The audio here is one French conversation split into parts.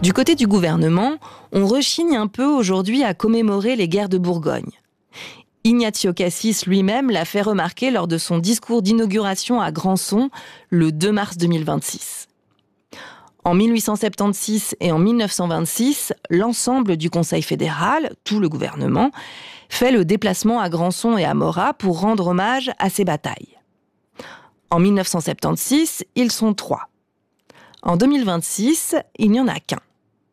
Du côté du gouvernement, on rechigne un peu aujourd'hui à commémorer les guerres de Bourgogne. Ignacio Cassis lui-même l'a fait remarquer lors de son discours d'inauguration à Grandson le 2 mars 2026. En 1876 et en 1926, l'ensemble du Conseil fédéral, tout le gouvernement, fait le déplacement à Grandson et à Morat pour rendre hommage à ces batailles. En 1976, ils sont 3. En 2026, il n'y en a qu'un.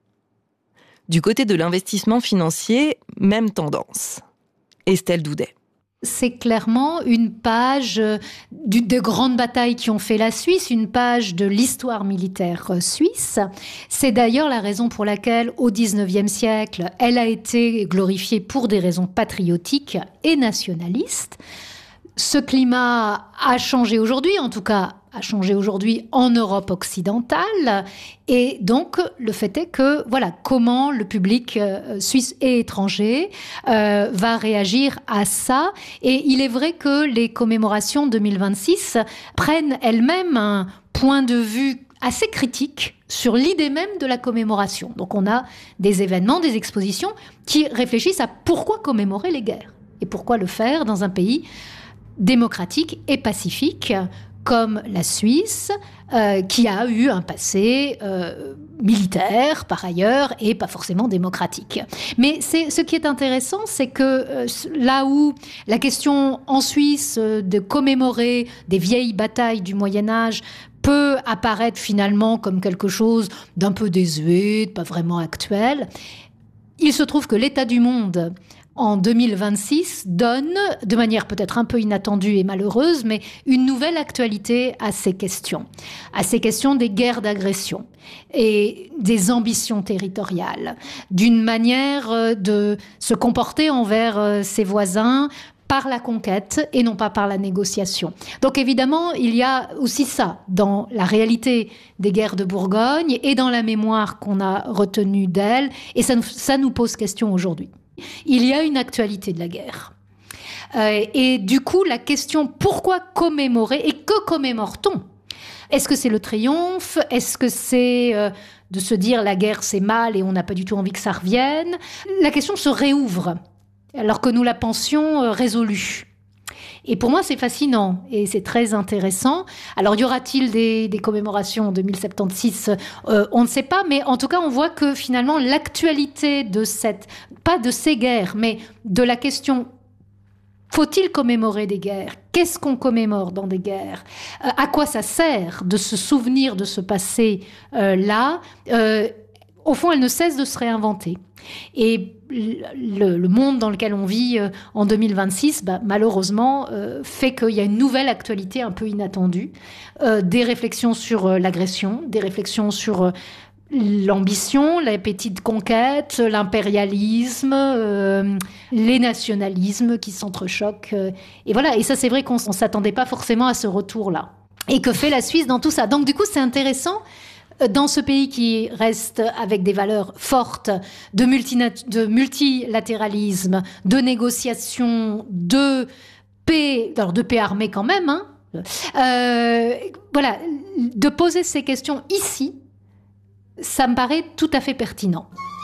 Du côté de l'investissement financier, même tendance. Estelle Doudet. C'est clairement une page de grandes batailles qui ont fait la Suisse, une page de l'histoire militaire suisse. C'est d'ailleurs la raison pour laquelle, au XIXe siècle, elle a été glorifiée pour des raisons patriotiques et nationalistes. Ce climat a changé aujourd'hui, en tout cas a changé aujourd'hui en Europe occidentale. Et donc, le fait est que, voilà, comment le public suisse et étranger va réagir à ça. Et il est vrai que les commémorations 2026 prennent elles-mêmes un point de vue assez critique sur l'idée même de la commémoration. Donc, on a des événements, des expositions qui réfléchissent à pourquoi commémorer les guerres et pourquoi le faire dans un pays démocratique et pacifique comme la Suisse, qui a eu un passé militaire par ailleurs et pas forcément démocratique. Mais ce qui est intéressant, c'est que là où la question en Suisse de commémorer des vieilles batailles du Moyen-Âge peut apparaître finalement comme quelque chose d'un peu désuet, pas vraiment actuel, il se trouve que l'état du monde en 2026 donne, de manière peut-être un peu inattendue et malheureuse, mais une nouvelle actualité à ces questions des guerres d'agression et des ambitions territoriales, d'une manière de se comporter envers ses voisins par la conquête et non pas par la négociation. Donc évidemment, il y a aussi ça dans la réalité des guerres de Bourgogne et dans la mémoire qu'on a retenue d'elles, et ça nous pose question aujourd'hui. Il y a une actualité de la guerre. Et du coup, la question, pourquoi commémorer et que commémore-t-on ? Est-ce que c'est le triomphe ? Est-ce que c'est de se dire la guerre c'est mal et on n'a pas du tout envie que ça revienne ? La question se réouvre alors que nous la pensions résolue. Et pour moi, c'est fascinant et c'est très intéressant. Alors, y aura-t-il des commémorations en 2076 ? On ne sait pas, mais en tout cas, on voit que finalement, l'actualité de pas de ces guerres, mais de la question faut-il commémorer des guerres ? Qu'est-ce qu'on commémore dans des guerres ? À quoi ça sert de se souvenir de ce passé-là ? Au fond, elle ne cesse de se réinventer. Et le monde dans lequel on vit en 2026, malheureusement, fait qu'il y a une nouvelle actualité un peu inattendue. Des réflexions sur l'agression, des réflexions sur l'ambition, l'appétit de conquête, l'impérialisme, les nationalismes qui s'entrechoquent. Et voilà, et ça c'est vrai qu'on ne s'attendait pas forcément à ce retour-là. Et que fait la Suisse dans tout ça ? Donc du coup, c'est intéressant. Dans ce pays qui reste avec des valeurs fortes de multilatéralisme, de négociation, de paix, alors de paix armée quand même, voilà, de poser ces questions ici, ça me paraît tout à fait pertinent.